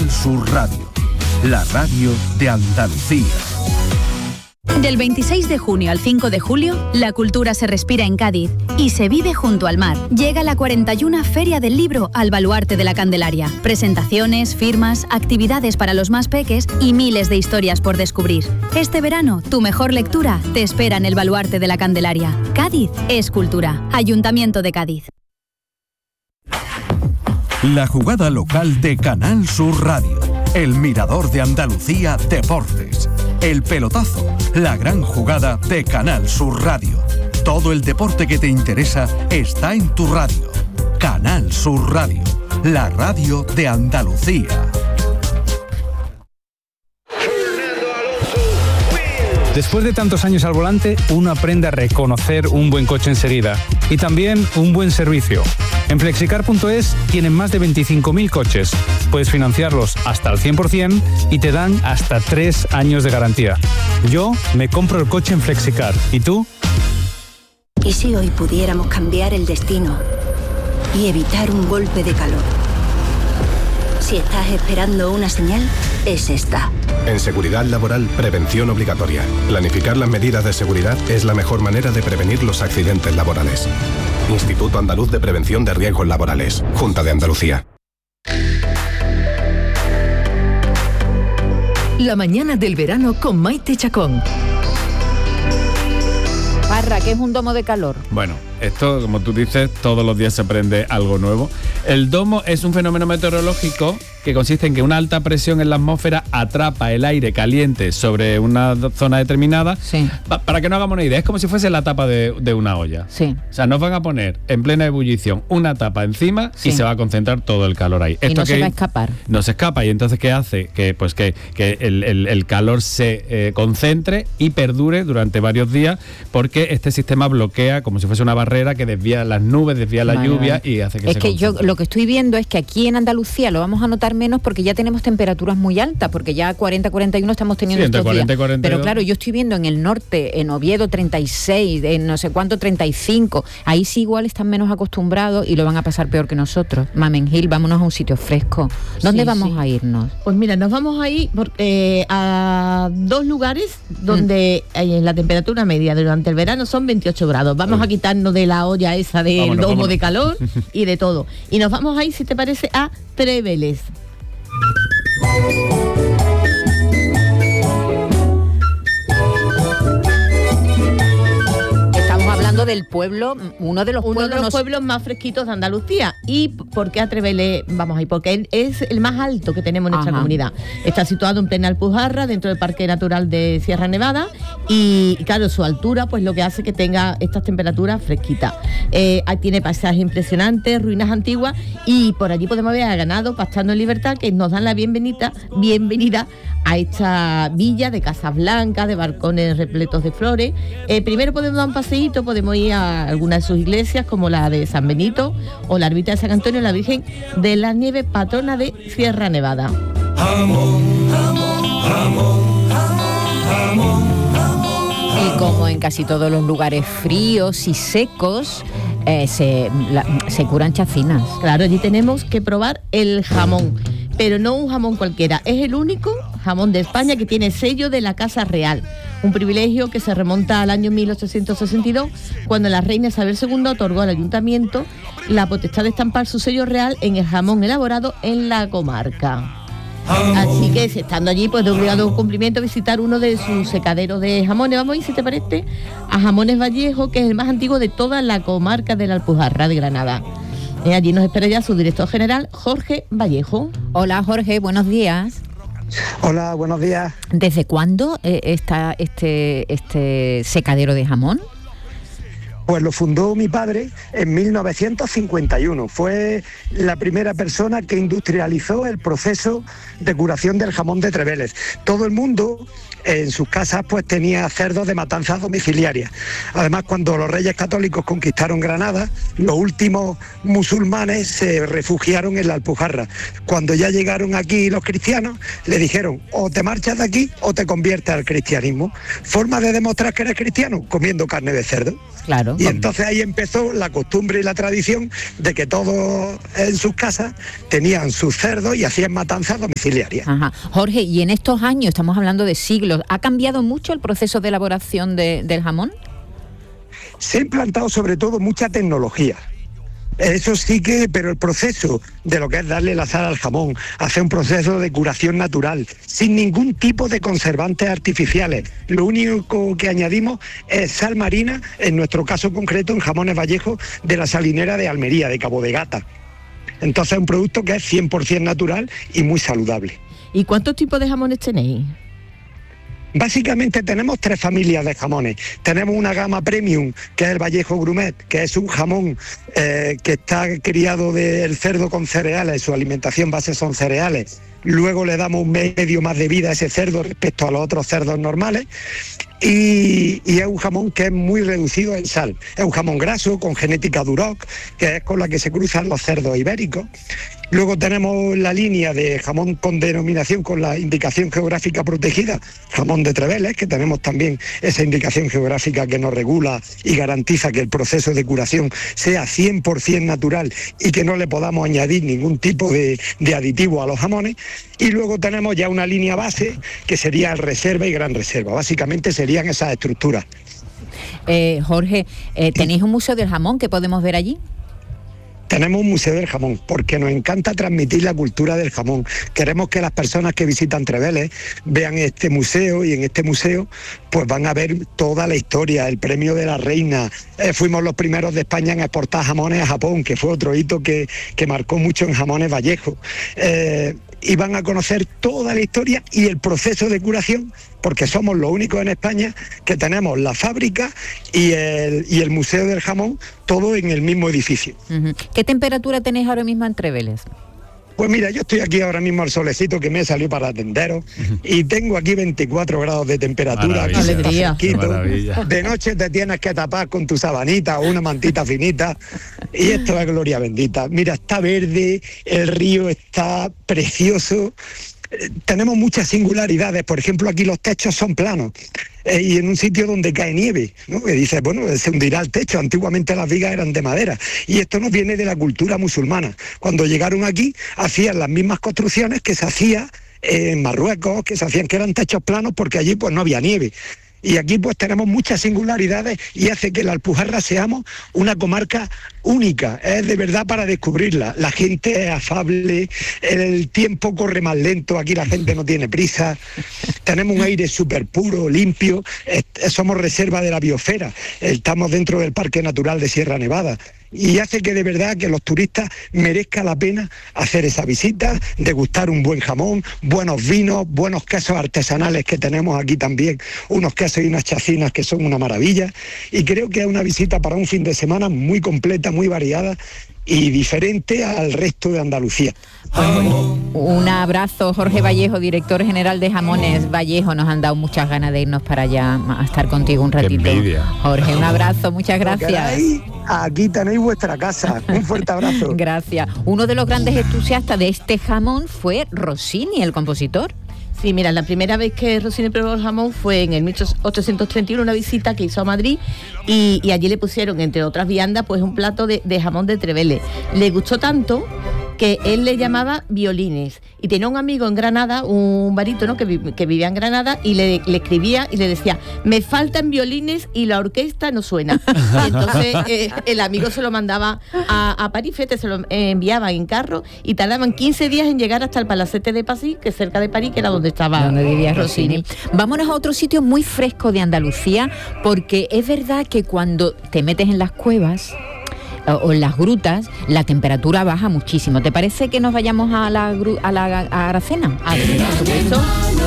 Canal Sur Radio, la radio de Andalucía. Del 26 de junio al 5 de julio, la cultura se respira en Cádiz y se vive junto al mar. Llega la 41 Feria del Libro al Baluarte de la Candelaria. Presentaciones, firmas, actividades para los más peques y miles de historias por descubrir. Este verano, tu mejor lectura te espera en el Baluarte de la Candelaria. Cádiz es cultura. Ayuntamiento de Cádiz. La jugada local de Canal Sur Radio. El Mirador de Andalucía Deportes. El pelotazo, la gran jugada de Canal Sur Radio. Todo el deporte que te interesa está en tu radio. Canal Sur Radio, la radio de Andalucía. Después de tantos años al volante, uno aprende a reconocer un buen coche enseguida y también un buen servicio. En Flexicar.es tienen más de 25.000 coches. Puedes financiarlos hasta el 100% y te dan hasta 3 años de garantía. Yo me compro el coche en Flexicar. ¿Y tú? ¿Y si hoy pudiéramos cambiar el destino y evitar un golpe de calor? Si estás esperando una señal, es esta. En seguridad laboral, prevención obligatoria. Planificar las medidas de seguridad es la mejor manera de prevenir los accidentes laborales. Instituto Andaluz de Prevención de Riesgos Laborales. Junta de Andalucía. La mañana del verano con Maite Chacón. Parra, ¿qué es un domo de calor? Bueno, esto, como tú dices, todos los días se aprende algo nuevo. El domo es un fenómeno meteorológico que consiste en que una alta presión en la atmósfera atrapa el aire caliente sobre una zona determinada. Sí. Para que no hagamos una idea, es como si fuese la tapa de una olla. Sí. O sea, nos van a poner en plena ebullición una tapa encima y se va a concentrar todo el calor ahí. Y no se va a escapar. No se escapa. Y entonces, ¿qué hace? Que el calor se concentre y perdure durante varios días, porque este sistema bloquea como si fuese una barrera que desvía las nubes, desvía la lluvia y hace que se concentre. Yo lo que estoy viendo es que aquí en Andalucía lo vamos a notar menos porque ya tenemos temperaturas muy altas, porque ya 40-41 estamos teniendo estos días. 40, pero claro, yo estoy viendo en el norte, en Oviedo 36, en no sé cuánto 35, ahí sí igual están menos acostumbrados y lo van a pasar peor que nosotros. Mamengil, vámonos a un sitio fresco. ¿Dónde vamos a irnos? Pues mira, nos vamos a ir a 2 lugares donde la temperatura media durante el verano son 28 grados. Vamos a quitarnos de la olla esa del domo de calor y de todo. Y nos vamos a ir, si te parece, a Tréveles. Estamos hablando del pueblo, uno de los pueblos más fresquitos de Andalucía. ¿Y por qué a Tréveles vamos a ir? Porque es el más alto que tenemos en nuestra comunidad. Está situado en plena Alpujarra, dentro del Parque Natural de Sierra Nevada, y claro, su altura pues lo que hace que tenga estas temperaturas fresquitas. Tiene paisajes impresionantes, ruinas antiguas, y por allí podemos ver a ganado pastando en libertad, que nos dan la bienvenida a esta villa de casas blancas, de balcones repletos de flores. Primero podemos dar un paseíto, podemos ir a alguna de sus iglesias, como la de San Benito o la ermita de San Antonio, la Virgen de la Nieve, patrona de Sierra Nevada. Y como en casi todos los lugares fríos y secos, se curan chacinas. Claro, allí tenemos que probar el jamón, pero no un jamón cualquiera, es el único jamón de España que tiene sello de la Casa Real, un privilegio que se remonta al año 1862, cuando la reina Isabel II otorgó al ayuntamiento la potestad de estampar su sello real en el jamón elaborado en la comarca. Así que, estando allí, pues de obligado cumplimiento visitar uno de sus secaderos de jamones. Vamos a ir, si te parece, a Jamones Vallejo, que es el más antiguo de toda la comarca de la Alpujarra de Granada. Allí nos espera ya su director general, Jorge Vallejo. Hola, Jorge, buenos días. Hola, buenos días. ¿Desde cuándo está este secadero de jamón? Pues lo fundó mi padre en 1951. Fue la primera persona que industrializó el proceso de curación del jamón de Tréveles. Todo el mundo en sus casas pues tenía cerdos de matanzas domiciliarias. Además, cuando los reyes católicos conquistaron Granada, los últimos musulmanes se refugiaron en la Alpujarra. Cuando ya llegaron aquí los cristianos, le dijeron: o te marchas de aquí o te conviertes al cristianismo. ¿Forma de demostrar que eres cristiano? Comiendo carne de cerdo. Claro. Y entonces ahí empezó la costumbre y la tradición de que todos en sus casas tenían sus cerdos y hacían matanzas domiciliarias. Ajá. Jorge, y en estos años, estamos hablando de siglos, ¿ha cambiado mucho el proceso de elaboración del jamón? Se ha implantado sobre todo mucha tecnología. Eso sí que, pero el proceso de lo que es darle la sal al jamón, hacer un proceso de curación natural, sin ningún tipo de conservantes artificiales. Lo único que añadimos es sal marina, en nuestro caso concreto en Jamones Vallejo, de la salinera de Almería, de Cabo de Gata. Entonces es un producto que es 100% natural y muy saludable. ¿Y cuántos tipos de jamones tenéis? Básicamente tenemos 3 familias de jamones. Tenemos una gama premium, que es el Vallejo Grumet, que es un jamón que está criado del cerdo con cereales, su alimentación base son cereales. Luego le damos un medio más de vida a ese cerdo respecto a los otros cerdos normales. Y es un jamón que es muy reducido en sal. Es un jamón graso con genética Duroc, que es con la que se cruzan los cerdos ibéricos. Luego tenemos la línea de jamón con denominación con la indicación geográfica protegida, jamón de Treveles, que tenemos también esa indicación geográfica que nos regula y garantiza que el proceso de curación sea 100% natural y que no le podamos añadir ningún tipo de aditivo a los jamones. Y luego tenemos ya una línea base que sería el reserva y gran reserva. Básicamente serían esas estructuras. Jorge, ¿tenéis un museo del jamón que podemos ver allí? Tenemos un museo del jamón, porque nos encanta transmitir la cultura del jamón. Queremos que las personas que visitan Treveles vean este museo, y en este museo pues van a ver toda la historia, el premio de la reina. Fuimos los primeros de España en exportar jamones a Japón, que fue otro hito que marcó mucho en Jamones Vallejo. Y van a conocer toda la historia y el proceso de curación, porque somos los únicos en España que tenemos la fábrica y el Museo del Jamón, todo en el mismo edificio. Uh-huh. ¿Qué temperatura tenéis ahora mismo en Treveles? Pues mira, yo estoy aquí ahora mismo al solecito que me salió para atenderos y tengo aquí 24 grados de temperatura. Aquí está fresquito. De noche te tienes que tapar con tu sabanita o una mantita finita y esto es gloria bendita. Mira, está verde, el río está precioso. Tenemos muchas singularidades, por ejemplo aquí los techos son planos y en un sitio donde cae nieve, ¿no? Que dices, bueno, se hundirá el techo, antiguamente las vigas eran de madera y esto nos viene de la cultura musulmana. Cuando llegaron aquí hacían las mismas construcciones que se hacía en Marruecos, que se hacían que eran techos planos porque allí pues no había nieve. Y aquí pues tenemos muchas singularidades y hace que la Alpujarra seamos una comarca única, es de verdad para descubrirla. La gente es afable, el tiempo corre más lento, aquí la gente no tiene prisa, tenemos un aire súper puro, limpio, somos reserva de la biosfera, estamos dentro del Parque Natural de Sierra Nevada. Y hace que de verdad que los turistas merezca la pena hacer esa visita, degustar un buen jamón, buenos vinos, buenos quesos artesanales que tenemos aquí también, unos quesos y unas chacinas que son una maravilla, y creo que es una visita para un fin de semana muy completa, muy variada y diferente al resto de Andalucía. Un abrazo, Jorge Vallejo, director general de Jamones Vallejo. Nos han dado muchas ganas de irnos para allá a estar contigo un ratito. Qué envidia. Jorge, un abrazo, muchas gracias. Aquí tenéis vuestra casa. Un fuerte abrazo. Gracias. Uno de los grandes entusiastas de este jamón fue Rossini, el compositor. Sí, mira, la primera vez que Rossini probó el jamón fue en el 1831, una visita que hizo a Madrid y allí le pusieron, entre otras viandas, pues un plato de jamón de Treveles. Le gustó tanto que él le llamaba violines y tenía un amigo en Granada, un barítono que vivía en Granada y le escribía y le decía, me faltan violines y la orquesta no suena. Y entonces el amigo se lo mandaba a París, se lo enviaban en carro y tardaban 15 días en llegar hasta el Palacete de Passy, que es cerca de París, que era donde vivía Rossini. Vámonos a otro sitio muy fresco de Andalucía, porque es verdad que cuando te metes en las cuevas o en las grutas, la temperatura baja muchísimo. ¿Te parece que nos vayamos a Aracena? Por supuesto.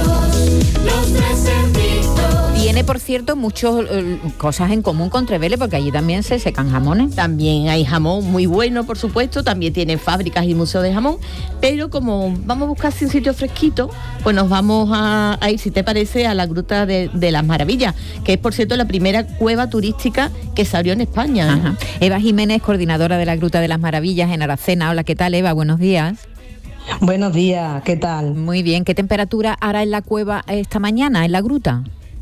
Tiene, por cierto, muchas cosas en común con Treveles, porque allí también se secan jamones. También hay jamón muy bueno, por supuesto, también tienen fábricas y museos de jamón, pero como vamos a buscar un sitio fresquito, pues nos vamos a ir, si te parece, a la Gruta de las Maravillas, que es, por cierto, la primera cueva turística que se abrió en España. Ajá. Eva Jiménez, coordinadora de la Gruta de las Maravillas en Aracena. Hola, ¿qué tal, Eva? Buenos días. Buenos días, ¿qué tal? Muy bien. ¿Qué temperatura hará en la cueva esta mañana, en la gruta?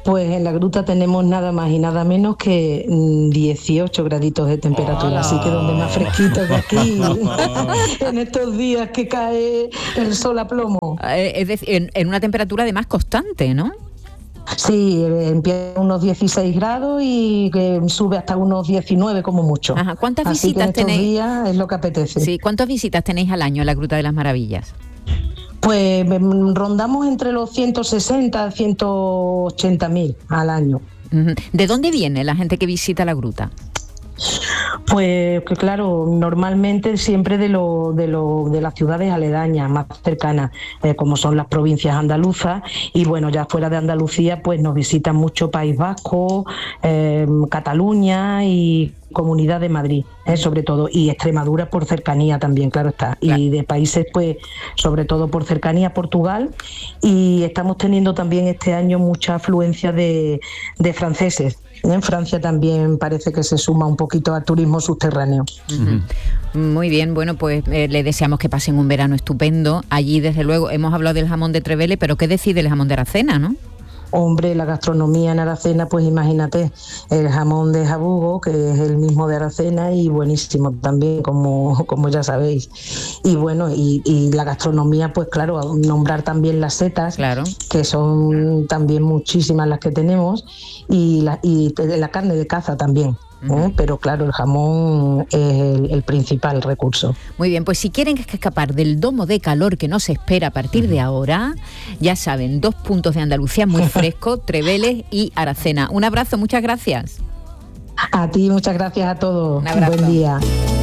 Pues en la gruta tenemos nada más y nada menos que 18 graditos de temperatura, así que donde más fresquito que aquí, en estos días que cae el sol a plomo. Es decir, en una temperatura además constante, ¿no? Sí, empieza a unos 16 grados y sube hasta unos 19 como mucho. Ajá. ¿Cuántas así visitas que en estos tenéis? días es lo que apetece. Sí, ¿cuántas visitas tenéis al año en la Gruta de las Maravillas? Pues rondamos entre los 160 a 180.000 al año. ¿De dónde viene la gente que visita la gruta? Pues que claro, normalmente siempre de las ciudades aledañas, más cercanas, como son las provincias andaluzas, y bueno, ya fuera de Andalucía pues nos visitan mucho País Vasco, Cataluña y Comunidad de Madrid, sobre todo, y Extremadura por cercanía también, claro está, y de países pues sobre todo por cercanía Portugal, y estamos teniendo también este año mucha afluencia de franceses. En Francia también parece que se suma un poquito al turismo subterráneo. Muy bien, bueno, pues le deseamos que pasen un verano estupendo. Allí, desde luego, hemos hablado del jamón de Trevele, pero ¿qué decide el jamón de Aracena, no? Hombre, la gastronomía en Aracena, pues imagínate, el jamón de Jabugo, que es el mismo de Aracena y buenísimo también, como ya sabéis. Y bueno, y la gastronomía, pues claro, nombrar también las setas, claro, que son también muchísimas las que tenemos, y la carne de caza también. Pero claro, el jamón es el principal recurso. Muy bien, pues si quieren escapar del domo de calor que nos espera a partir de ahora, ya saben, 2 puntos de Andalucía muy fresco, Treveles y Aracena. Un abrazo, muchas gracias. A ti, muchas gracias a todos. Un abrazo. Buen día.